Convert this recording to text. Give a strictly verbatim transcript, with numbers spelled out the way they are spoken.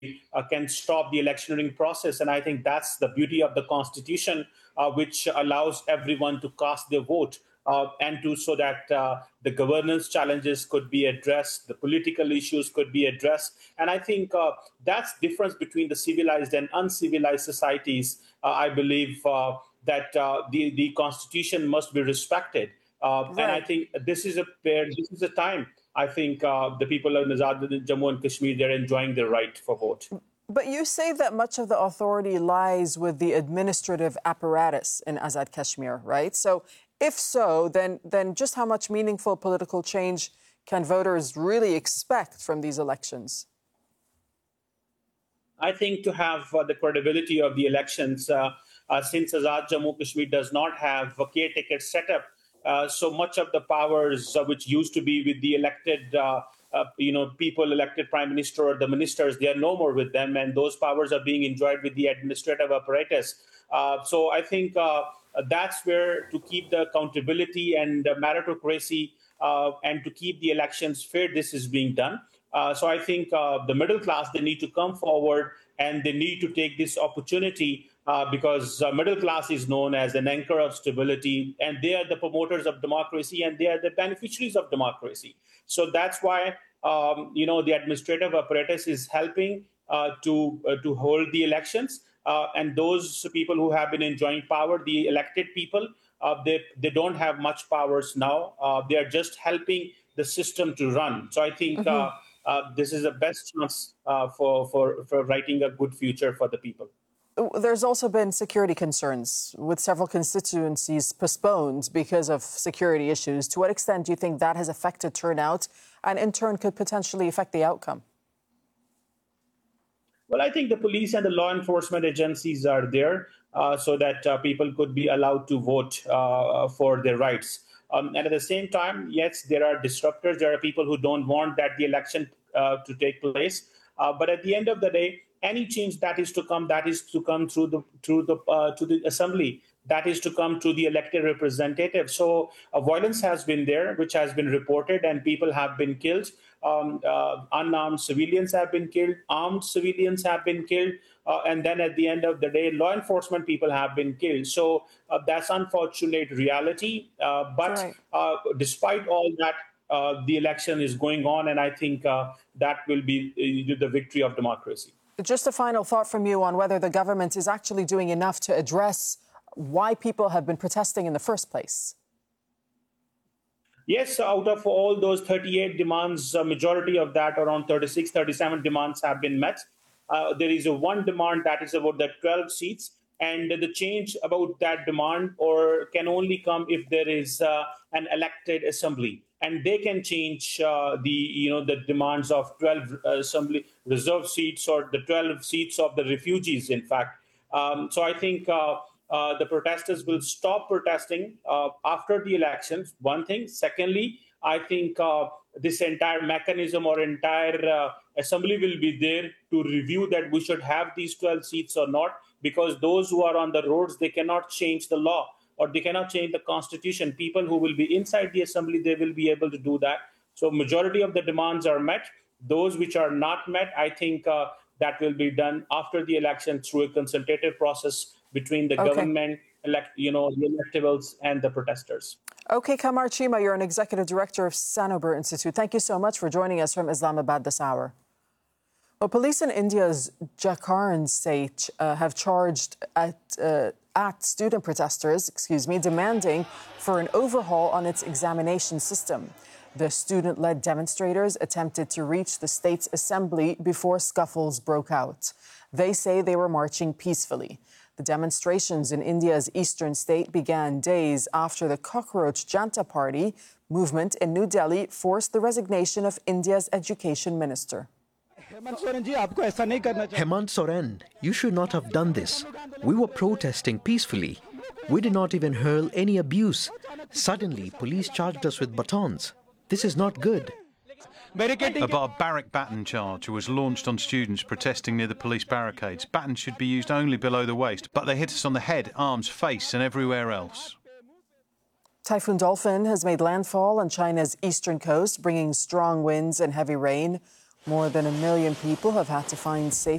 uh, can stop the electioneering process. And I think that's the beauty of the Constitution, uh, which allows everyone to cast their vote. Uh, and to so that uh, the governance challenges could be addressed, the political issues could be addressed, and I think uh, that's difference between the civilized and uncivilized societies. Uh, I believe uh, that uh, the the Constitution must be respected, uh, Right. and I think this is a this is a time. I think uh, the people of Azad Jammu and Kashmir, they're enjoying their right for vote. But you say that much of the authority lies with the administrative apparatus in Azad Kashmir, right? So if so, then then just how much meaningful political change can voters really expect from these elections? I think to have uh, the credibility of the elections, uh, uh, since Azad Jammu Kashmir does not have a caretaker setup, uh, so much of the powers uh, which used to be with the elected, uh, uh, you know, people, elected prime minister or the ministers, they are no more with them, and those powers are being enjoyed with the administrative apparatus. Uh, so I think uh, that's where to keep the accountability and the meritocracy uh, and to keep the elections fair, this is being done. Uh, so I think uh, the middle class, they need to come forward and they need to take this opportunity uh, because uh, middle class is known as an anchor of stability, and they are the promoters of democracy and they are the beneficiaries of democracy. So that's why, um, you know, the administrative apparatus is helping uh, to, uh, to hold the elections. Uh, and those people who have been enjoying power, the elected people, uh, they, they don't have much powers now. Uh, they are just helping the system to run. So I think mm-hmm. uh, uh, this is the best chance uh, for, for, for writing a good future for the people. There's also been security concerns with several constituencies postponed because of security issues. To what extent do you think that has affected turnout and in turn could potentially affect the outcome? Well, I think the police and the law enforcement agencies are there uh, so that uh, people could be allowed to vote uh, for their rights. Um, and at the same time, yes, there are disruptors. There are people who don't want that the election uh, to take place. Uh, but at the end of the day, any change that is to come, that is to come through the through the uh, to the assembly. That is to come to the elected representative. So uh, violence has been there, which has been reported, and people have been killed. Um, uh, unarmed civilians have been killed. Armed civilians have been killed. Uh, and then at the end of the day, law enforcement people have been killed. So uh, that's unfortunate reality. Uh, but right. uh, despite all that, uh, the election is going on, and I think uh, that will be uh, the victory of democracy. Just a final thought from you on whether the government is actually doing enough to address why people have been protesting in the first place. Yes, out of all those thirty-eight demands, a majority of that, around thirty-six, thirty-seven demands have been met. Uh, there is a one demand that is about the twelve seats, and the change about that demand or can only come if there is uh, an elected assembly, and they can change uh, the you know the demands of twelve uh, assembly reserve seats or the twelve seats of the refugees. In fact, um, so I think. Uh, Uh, the protesters will stop protesting uh, after the elections, one thing. Secondly, I think uh, this entire mechanism or entire uh, assembly will be there to review that we should have these twelve seats or not, because those who are on the roads, they cannot change the law or they cannot change the constitution. People who will be inside the assembly, they will be able to do that. So majority of the demands are met. Those which are not met, I think uh, that will be done after the election through a consultative process between the okay. government, elect, you know, the electables and the protesters. Okay, Qamar Chima, you're an executive director of Sanober Institute. Thank you so much for joining us from Islamabad this hour. Well, police in India's Jharkhand state uh, have charged at, uh, at student protesters, excuse me, demanding for an overhaul on its examination system. The student-led demonstrators attempted to reach the state's assembly before scuffles broke out. They say they were marching peacefully. The demonstrations in India's eastern state began days after the Cockroach Janta Party movement in New Delhi forced the resignation of India's education minister. Hemant Soren, you should not have done this. We were protesting peacefully. We did not even hurl any abuse. Suddenly, police charged us with batons. This is not good. A barbaric baton charge was launched on students protesting near the police barricades. Batons should be used only below the waist, but they hit us on the head, arms, face and everywhere else. Typhoon Dolphin has made landfall on China's eastern coast, bringing strong winds and heavy rain. More than a million people have had to find safe